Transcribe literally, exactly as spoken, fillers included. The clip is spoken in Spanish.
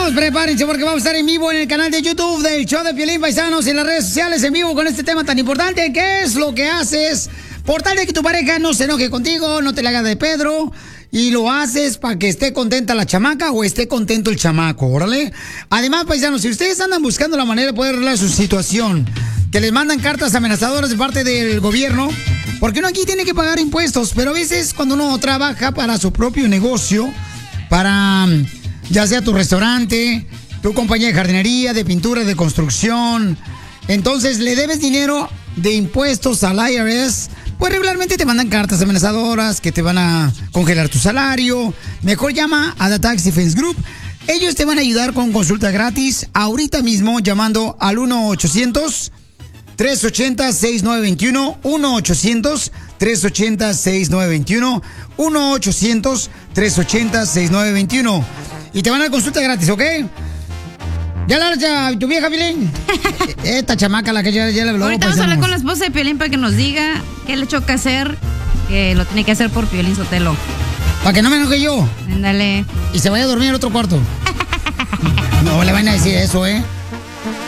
Paisanos, prepárense porque vamos a estar en vivo en el canal de YouTube del show de Piolín, paisanos, y en las redes sociales en vivo con este tema tan importante. ¿Qué es lo que haces por tal de que tu pareja no se enoje contigo, no te la haga de Pedro? Y lo haces para que esté contenta la chamaca o esté contento el chamaco, órale. Además, paisanos, si ustedes andan buscando la manera de poder arreglar su situación, que les mandan cartas amenazadoras de parte del gobierno, porque uno aquí tiene que pagar impuestos, pero a veces cuando uno trabaja para su propio negocio, para ya sea tu restaurante, tu compañía de jardinería, de pintura, de construcción, entonces le debes dinero de impuestos al I R S, pues regularmente te mandan cartas amenazadoras que te van a congelar tu salario. Mejor llama a The Tax Defense Group. Ellos te van a ayudar con consulta gratis ahorita mismo llamando al uno ochocientos, tres ochenta, sesenta y nueve veintiuno, uno ochocientos, tres ochenta, sesenta y nueve veintiuno, uno ochocientos, tres ochenta, sesenta y nueve veintiuno. Y te van a dar consulta gratis, ¿ok? ¿Ya la ya, tu vieja, Piolín? Esta chamaca la que ya, ya le habló. Ahorita vamos a hablar con la esposa de Piolín para que nos diga qué le choca hacer, que lo tiene que hacer por Piolín Sotelo. Para que no me enoje yo. Ándale. Y se vaya a dormir en otro cuarto. No le van a decir eso, ¿eh?